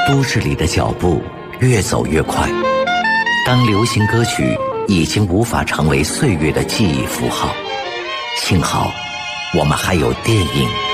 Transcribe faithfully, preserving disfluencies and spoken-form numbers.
都市里的脚步越走越快，当流行歌曲已经无法成为岁月的记忆符号，幸好我们还有电影